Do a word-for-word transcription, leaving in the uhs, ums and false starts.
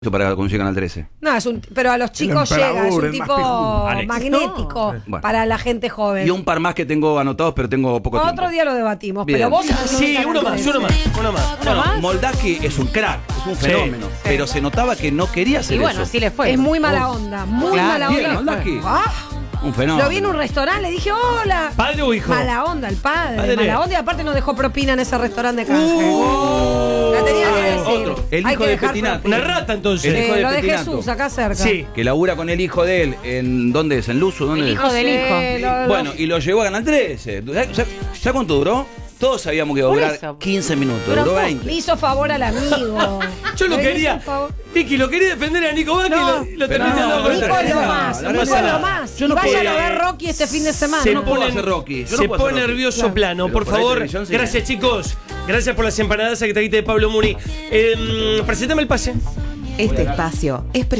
Para conducir Canal trece. No, es un, pero a los chicos llega, es un tipo Alex. magnético No. Bueno. para la gente joven. Y un par más que tengo anotados, pero tengo poco tiempo. Otro día lo debatimos, Bien. pero vos... Sí, uno más, uno más, uno más. No, no, Moldaki es un crack, es un fenómeno, Sí. pero se notaba que no quería hacer Y bueno, eso. sí le fue. Es muy mala onda, muy Claro. mala Bien, onda. Moldaki. Ah, Un fenómeno. lo vi en un restaurante, le dije, hola. ¿Padre o hijo? Mala onda, el padre, Padre. mala onda, y aparte nos dejó propina en ese restaurante de canje. Uh, La tenía que Ah, decir. otro. El Hay hijo que de dejar Petinato. propina. Una rata entonces. El hijo Eh, de lo de Petinato. Jesús, acá cerca. Sí. Que labura con el hijo de él. ¿En dónde es? ¿En Luzu? ¿Dónde El es? hijo del Sí, hijo. lo- lo- Bueno, y lo llevó a Canal trece. ¿Sabes ¿Sabes cuánto duró? Todos sabíamos que iba a Por durar eso. quince minutos. Pero Duró ¿cómo? veinte. Le hizo favor al amigo. Yo lo Le hizo quería. un favor. Vicky, lo quería defender a Nico Vázquez No, y lo, lo pero terminaste no, dando con Nico Nico otra. es lo no, más, la Nico verdad es lo no. más. Yo Y no vayan puedo- a ver Rocky este fin de semana. Se no puedo ponen- hacer Rocky. Yo se no puedo pone hacer Rocky. nervioso Claro. plano, Pero por por ahí favor. televisión, sí. Gracias, chicos. Gracias por las empanadas que trajiste de Pablo Muni. Eh, presentame el pase. Este espacio es